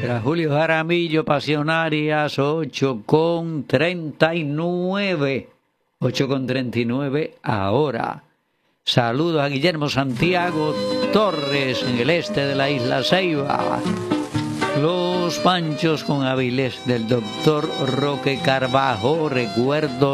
Era Julio Jaramillo, Pasionarias, 8:39. 8:39 ahora. Saludos a Guillermo Santiago Torres en el este de la isla Ceiba. Los Panchos con Avilés del doctor Roque Carbajo, recuerdos